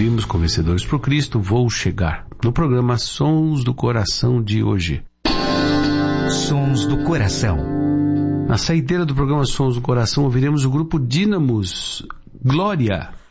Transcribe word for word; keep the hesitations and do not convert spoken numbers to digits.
ouvimos com Vencedores por Cristo, Vou Chegar, no programa Sons do Coração de hoje. Sons do Coração. Na saideira do programa Sons do Coração ouviremos o grupo Dínamos, Glória.